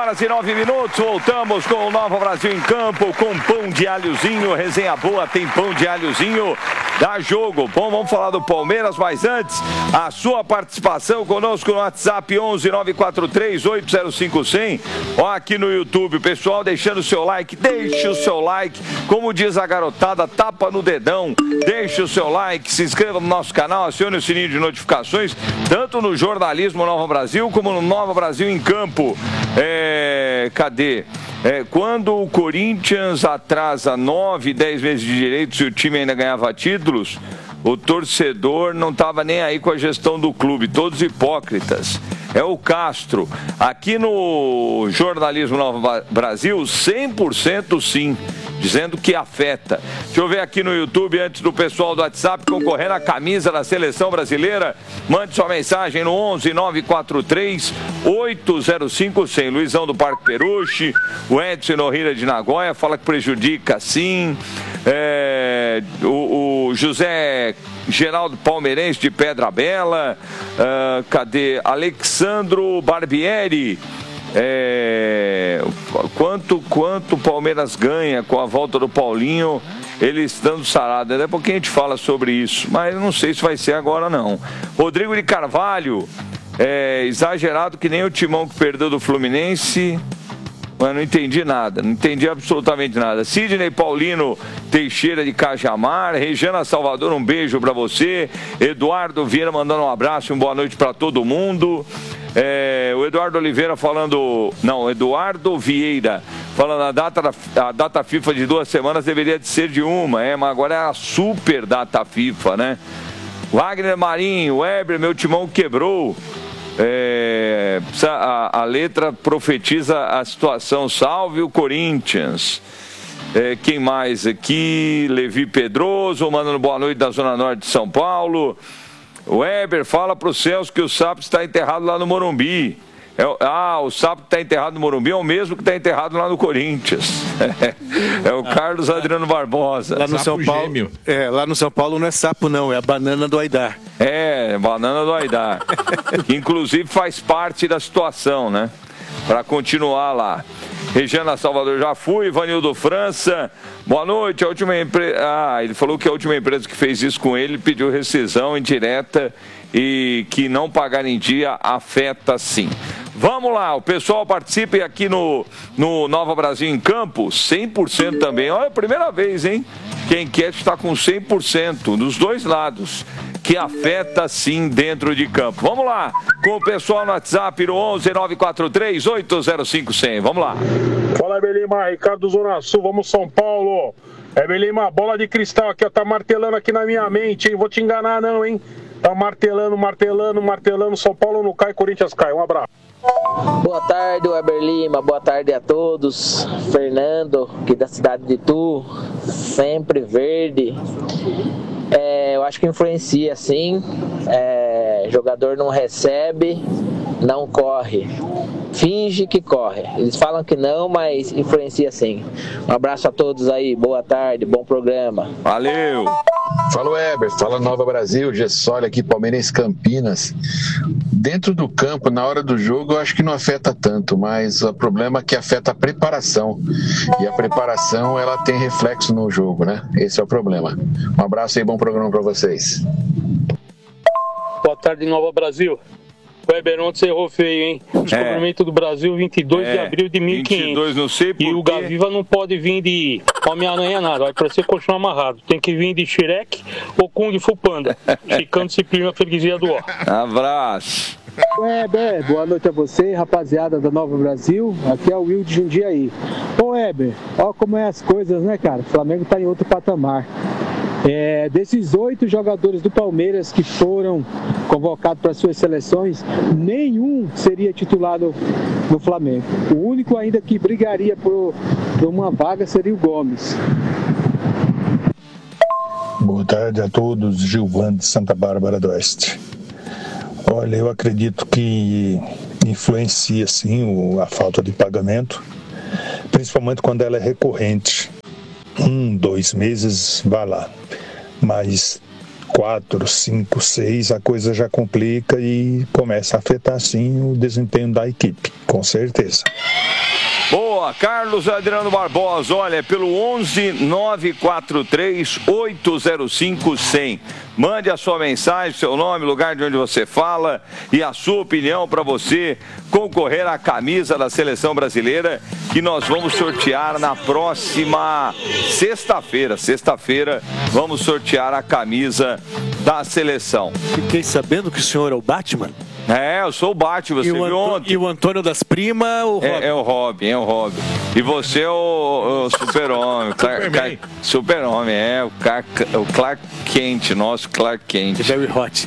horas e 9 minutos, voltamos com o Nova Brasil em Campo, com pão de alhozinho, resenha boa, tem pão de alhozinho, dá jogo. Bom, vamos falar do Palmeiras, mas antes, a sua participação conosco no WhatsApp 11 943 805 100, ó, aqui no YouTube, pessoal, deixando o seu like, deixe o seu like, como diz a garotada, tapa no dedão, deixe o seu like, se inscreva no nosso canal, acione o sininho de notificações, tanto no Jornalismo Nova Brasil, como no Nova Brasil em Campo. Cadê? Quando o Corinthians atrasa 9, 10 vezes de direitos e o time ainda ganhava títulos, o torcedor não estava nem aí com a gestão do clube, todos hipócritas. É o Castro. Aqui no Jornalismo Nova Brasil, 100% sim, dizendo que afeta. Deixa eu ver aqui no YouTube, antes do pessoal do WhatsApp concorrendo à camisa da Seleção Brasileira. Mande sua mensagem no 11 943 805 100. Luizão do Parque Peruche, o Edson Norrira de Nagoya fala que prejudica sim. O José Geraldo Palmeirense de Pedra Bela, cadê? Alexandro Barbieri, quanto o Palmeiras ganha com a volta do Paulinho, ele estando sarado? Daqui a pouquinho a gente fala sobre isso, mas não sei se vai ser agora não. Rodrigo de Carvalho, exagerado que nem o Timão que perdeu do Fluminense. Mas não entendi nada, não entendi absolutamente nada. Sidney Paulino Teixeira de Cajamar, Regiana Salvador, um beijo pra você. Eduardo Vieira mandando um abraço e uma boa noite pra todo mundo. O Eduardo Oliveira falando, não, Eduardo Vieira falando a data FIFA de 2 semanas deveria de ser de uma, mas agora é a super data FIFA, né? Wagner Marinho, Weber, meu timão quebrou. A letra profetiza a situação. Salve o Corinthians. Quem mais aqui? Levi Pedroso mandando boa noite da Zona Norte de São Paulo. Weber, fala pro Celso que o Sapo está enterrado lá no Morumbi. O Sapo que está enterrado no Morumbi é o mesmo que está enterrado lá no Corinthians. É o Carlos Adriano Barbosa. Lá no São Paulo. Lá no São Paulo não é sapo não, é a banana do Aidar. Banana do Aidar. Que inclusive faz parte da situação, né? Para continuar lá. Regiana Salvador já fui, Ivanildo França, boa noite, a última empresa... ele falou que a última empresa que fez isso com ele pediu rescisão indireta e que não pagar em dia afeta sim. Vamos lá, o pessoal participe aqui no Nova Brasil em Campo, 100% também. Olha, primeira vez, hein? Que a enquete está com 100% dos dois lados, que afeta sim dentro de campo. Vamos lá, com o pessoal no WhatsApp no 11 943 805 100. Vamos lá. Fala, Ebelima, Ricardo Zona Sul, vamos São Paulo. Ebelima, bola de cristal aqui, ó, tá martelando aqui na minha mente, hein? Vou te enganar não, hein? Tá martelando, São Paulo não cai, Corinthians cai. Um abraço. Boa tarde, Weber Lima, boa tarde a todos. Fernando, aqui da cidade de Itu, sempre verde. Eu acho que influencia sim. Jogador não recebe, não corre. Finge que corre. Eles falam que não, mas influencia sim. Um abraço a todos aí, boa tarde, bom programa. Valeu! Fala Weber, fala Nova Brasil, Gessoli aqui, Palmeirense Campinas. Dentro do campo, na hora do jogo, eu acho que não afeta tanto, mas o problema é que afeta a preparação. E a preparação, ela tem reflexo no jogo, né? Esse é o problema. Um abraço e bom programa para vocês. Boa tarde, Nova Brasil. Weber, ontem você errou feio, hein? Descobrimento do Brasil, 22 de abril de 1500. 22, não sei por e o Gaviva não pode vir de Homem-Aranha nada, vai parecer colchão amarrado. Tem que vir de Shrek ou Kung Fu Panda. Ficando disciplina, freguesia do ó. Abraço. Weber, boa noite a você, rapaziada da Nova Brasil. Aqui é o Will de Jundiaí. Ô Weber, ó como é as coisas, né, cara? O Flamengo tá em outro patamar. Desses 8 jogadores do Palmeiras que foram convocados para suas seleções, nenhum seria titulado no Flamengo. O único ainda que brigaria por uma vaga seria o Gomes. Boa tarde a todos, Gilvan de Santa Bárbara do Oeste. Olha, eu acredito que influencia sim a falta de pagamento, principalmente quando ela é recorrente. 1, 2 meses, vai lá. Mas 4, 5, 6, a coisa já complica e começa a afetar sim o desempenho da equipe, com certeza. Boa, Carlos Adriano Barbosa, olha, pelo 11 943 805 100. Mande a sua mensagem, seu nome, lugar de onde você fala e a sua opinião para você concorrer à camisa da Seleção Brasileira que nós vamos sortear na próxima sexta-feira. Sexta-feira vamos sortear a camisa da Seleção. Fiquei sabendo que o senhor é o Batman? É, eu sou o Batman, você viu ontem. E o Antônio das Primas, o Robin? É o Robin. E você é o Super-Homem. Super-Homem, o Clark Kent, nosso Clark Kent. Very hot.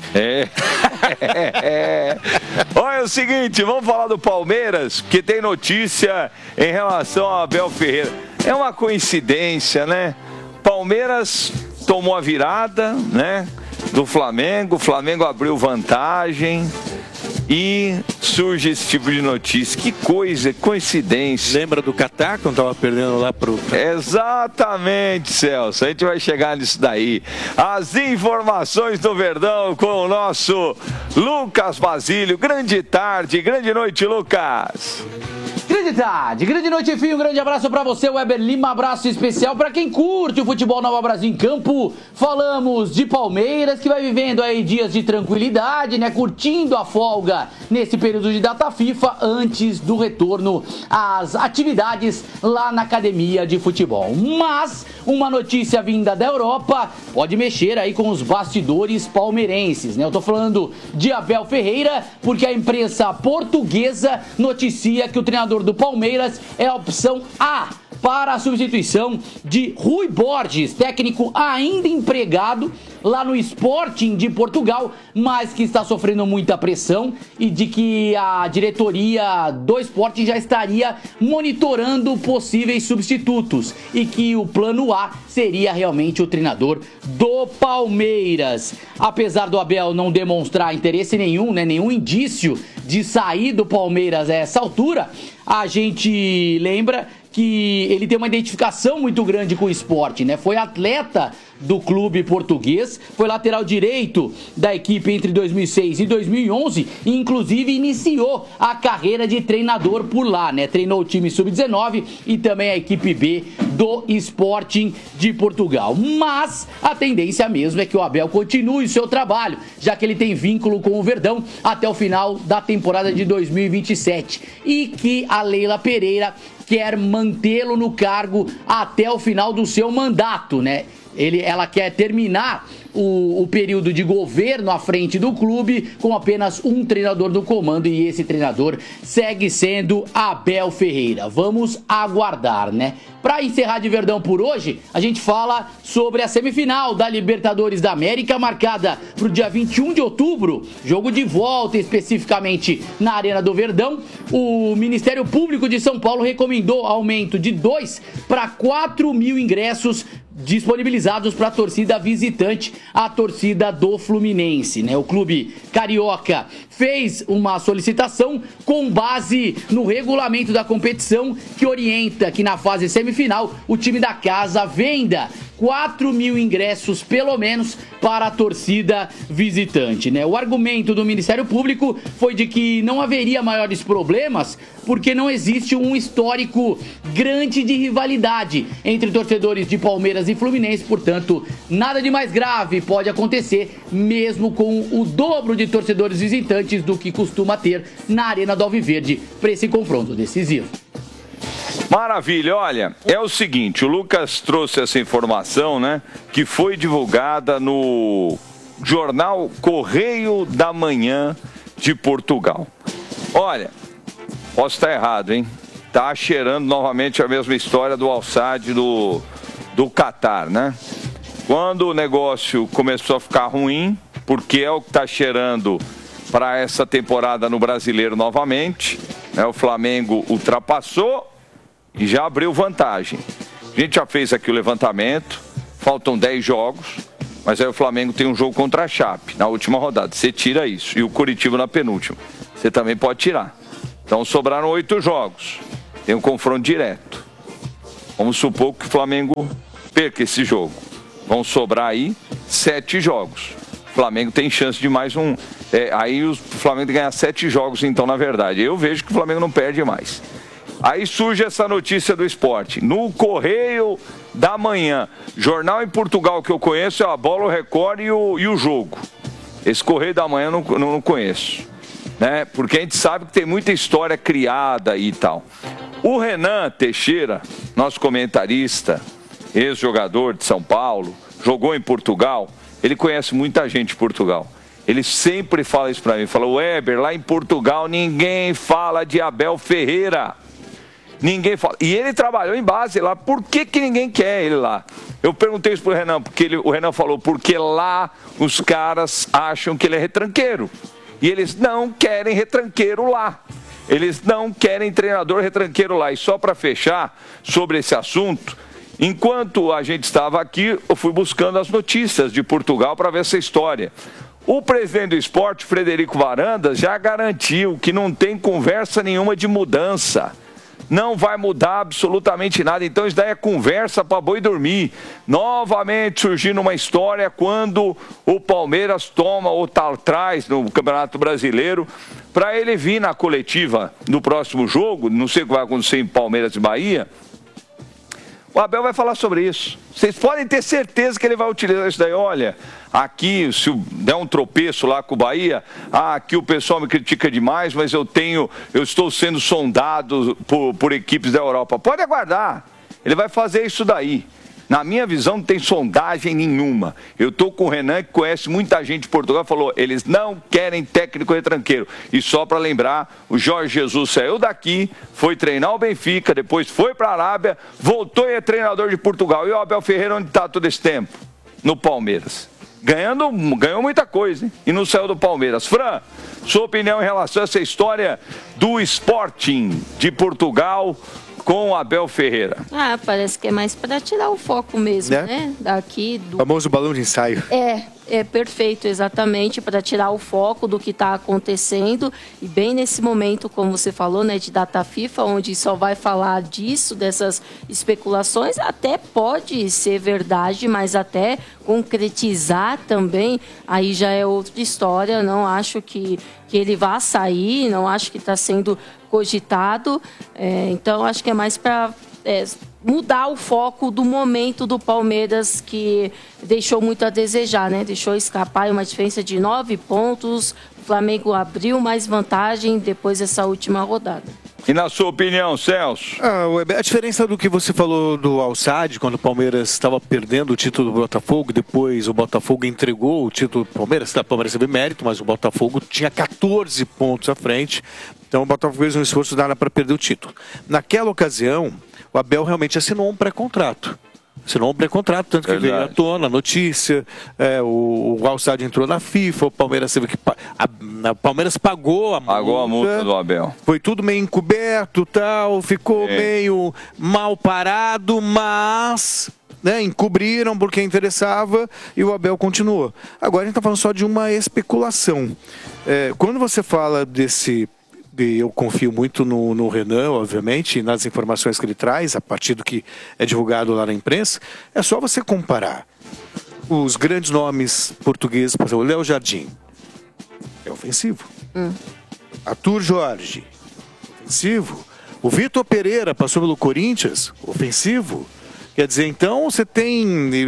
Olha, é o seguinte, vamos falar do Palmeiras, que tem notícia em relação ao Abel Ferreira. É uma coincidência, né? Palmeiras tomou a virada, né? Do Flamengo, o Flamengo abriu vantagem e surge esse tipo de notícia. Que coisa, coincidência. Lembra do Catar, quando estava perdendo lá pro... Exatamente, Celso, a gente vai chegar nisso daí. As informações do Verdão com o nosso Lucas Basílio. Grande tarde, grande noite, Lucas. Grande tarde, grande noite, enfim, um grande abraço pra você, Weber Lima, abraço especial pra quem curte o futebol Nova Brasil em campo. Falamos de Palmeiras, que vai vivendo aí dias de tranquilidade, né, curtindo a folga nesse período de data FIFA, antes do retorno às atividades lá na academia de futebol. Mas uma notícia vinda da Europa pode mexer aí com os bastidores palmeirenses, né? Eu tô falando de Abel Ferreira, porque a imprensa portuguesa noticia que o treinador do Palmeiras é a opção A para a substituição de Rui Borges, técnico ainda empregado lá no Sporting de Portugal, mas que está sofrendo muita pressão, e de que a diretoria do Sporting já estaria monitorando possíveis substitutos e que o plano A seria realmente o treinador do Palmeiras. Apesar do Abel não demonstrar interesse nenhum, né, nenhum indício de sair do Palmeiras a essa altura, a gente lembra que ele tem uma identificação muito grande com o esporte, né? Foi atleta do clube português, foi lateral direito da equipe entre 2006 e 2011 e inclusive iniciou a carreira de treinador por lá, né? Treinou o time sub-19 e também a equipe B do Sporting de Portugal. Mas a tendência mesmo é que o Abel continue o seu trabalho, já que ele tem vínculo com o Verdão até o final da temporada de 2027 e que a Leila Pereira quer mantê-lo no cargo até o final do seu mandato, né? Ela quer terminar o período de governo à frente do clube com apenas um treinador no comando, e esse treinador segue sendo Abel Ferreira. Vamos aguardar, né? Para encerrar de Verdão por hoje, a gente fala sobre a semifinal da Libertadores da América, marcada para o dia 21 de outubro, jogo de volta especificamente na Arena do Verdão. O Ministério Público de São Paulo recomendou aumento de 2 para 4 mil ingressos disponibilizados para a torcida visitante, a torcida do Fluminense, né? O clube carioca fez uma solicitação com base no regulamento da competição, que orienta que na fase semifinal o time da casa venda 4 mil ingressos, pelo menos, para a torcida visitante, né? O argumento do Ministério Público foi de que não haveria maiores problemas, porque não existe um histórico grande de rivalidade entre torcedores de Palmeiras e Fluminense, portanto, nada de mais grave pode acontecer, mesmo com o dobro de torcedores visitantes do que costuma ter na Arena do Alviverde para esse confronto decisivo. Maravilha, olha, é o seguinte, o Lucas trouxe essa informação, né, que foi divulgada no jornal Correio da Manhã de Portugal. Olha, posso estar errado, hein? Tá cheirando novamente a mesma história do Al-Sadd do Catar, né? Quando o negócio começou a ficar ruim, porque é o que está cheirando para essa temporada no Brasileiro novamente, né? O Flamengo ultrapassou e já abriu vantagem. A gente já fez aqui o levantamento, faltam 10 jogos, mas aí o Flamengo tem um jogo contra a Chape na última rodada. Você tira isso. E o Curitiba na penúltima. Você também pode tirar. Então sobraram 8 jogos. Tem um confronto direto. Vamos supor que o Flamengo perca esse jogo. Vão sobrar aí 7 jogos. O Flamengo tem chance de mais um. Aí o Flamengo tem que ganhar 7 jogos, então, na verdade. Eu vejo que o Flamengo não perde mais. Aí surge essa notícia do esporte. No Correio da Manhã, jornal em Portugal que eu conheço é a Bola, o Record e o Jogo. Esse Correio da Manhã eu não conheço, né? Porque a gente sabe que tem muita história criada e tal. O Renan Teixeira, nosso comentarista, ex-jogador de São Paulo, jogou em Portugal, ele conhece muita gente de Portugal. Ele sempre fala isso pra mim, fala: Weber, lá em Portugal ninguém fala de Abel Ferreira. Ninguém fala. E ele trabalhou em base lá. Por que ninguém quer ele lá? Eu perguntei isso pro Renan, porque o Renan falou: porque lá os caras acham que ele é retranqueiro. E eles não querem retranqueiro lá. Eles não querem treinador retranqueiro lá. E só para fechar sobre esse assunto, enquanto a gente estava aqui, eu fui buscando as notícias de Portugal para ver essa história. O presidente do esporte, Frederico Varandas, já garantiu que não tem conversa nenhuma de mudança. Não vai mudar absolutamente nada. Então isso daí é conversa para boi dormir. Novamente surgindo uma história quando o Palmeiras toma ou tá atrás no Campeonato Brasileiro para ele vir na coletiva no próximo jogo. Não sei o que vai acontecer em Palmeiras e Bahia. O Abel vai falar sobre isso. Vocês podem ter certeza que ele vai utilizar isso daí. Olha, aqui, se der um tropeço lá com o Bahia, aqui o pessoal me critica demais, mas eu estou sendo sondado por equipes da Europa. Pode aguardar. Ele vai fazer isso daí. Na minha visão, não tem sondagem nenhuma. Eu estou com o Renan, que conhece muita gente de Portugal, falou: eles não querem técnico retranqueiro. E só para lembrar, o Jorge Jesus saiu daqui, foi treinar o Benfica, depois foi para a Arábia, voltou e é treinador de Portugal. E o Abel Ferreira, onde está todo esse tempo? No Palmeiras. Ganhou muita coisa, hein? E não saiu do Palmeiras. Fran, sua opinião em relação a essa história do Sporting de Portugal com o Abel Ferreira? Parece que é mais para tirar o foco mesmo, né? Daqui do famoso balão de ensaio. É perfeito, exatamente, para tirar o foco do que está acontecendo. E bem nesse momento, como você falou, né, de data FIFA, onde só vai falar disso, dessas especulações, até pode ser verdade, mas até concretizar também, aí já é outra história. Não acho que ele vá sair, não acho que está sendo cogitado. Então, acho que é mais para mudar o foco do momento do Palmeiras, que deixou muito a desejar, né? Deixou escapar uma diferença de 9 pontos. O Flamengo abriu mais vantagem depois dessa última rodada. E na sua opinião, Celso? A diferença do que você falou do Al-Sadd, quando o Palmeiras estava perdendo o título do Botafogo, depois o Botafogo entregou o título do Palmeiras. O Palmeiras teve mérito, mas o Botafogo tinha 14 pontos à frente. Então o Botafogo fez um esforço danado para perder o título. Naquela ocasião, o Abel realmente assinou um pré-contrato. Tanto que veio à tona a notícia, o Al-Sadd entrou na FIFA, o Palmeiras teve que... o Palmeiras pagou a multa do Abel. Foi tudo meio encoberto, tal, ficou meio mal parado, mas... encobriram porque interessava e o Abel continuou. Agora a gente está falando só de uma especulação. Quando você fala eu confio muito no Renan, obviamente, e nas informações que ele traz, a partir do que é divulgado lá na imprensa, é só você comparar os grandes nomes portugueses, por exemplo, o Léo Jardim, é ofensivo. Arthur Jorge, ofensivo. O Vitor Pereira passou pelo Corinthians, ofensivo. Quer dizer, então você tem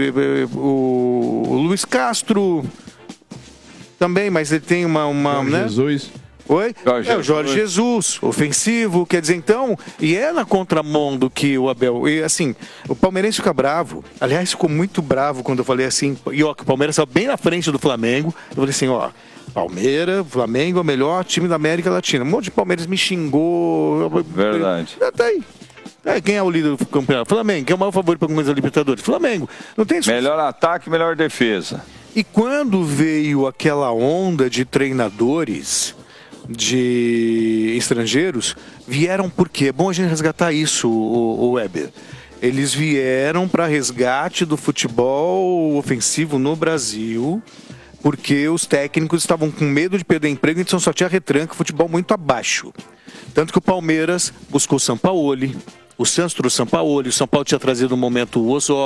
o Luiz Castro também, mas ele tem Jesus. Oi? O Jorge Jesus, ofensivo, quer dizer, então, e é na contramão do que o Abel, e assim, o palmeirense fica bravo, aliás, ficou muito bravo quando eu falei assim, que o Palmeiras estava bem na frente do Flamengo, eu falei assim, Flamengo é o melhor time da América Latina, um monte de Palmeiras me xingou. Verdade. Tá aí. Quem é o líder do campeonato? Flamengo. Quem é o maior favorito para conquistar a Libertadores? Flamengo. Não tem discussão. Melhor ataque, melhor defesa. E quando veio aquela onda de treinadores de estrangeiros, vieram por quê? É bom a gente resgatar isso, o Weber. Eles vieram para resgate do futebol ofensivo no Brasil, porque os técnicos estavam com medo de perder emprego, então só tinha retranca, futebol muito abaixo. Tanto que o Palmeiras buscou o Sampaoli, o Santos trouxe o Sampaoli, o São Paulo tinha trazido no momento o Osório.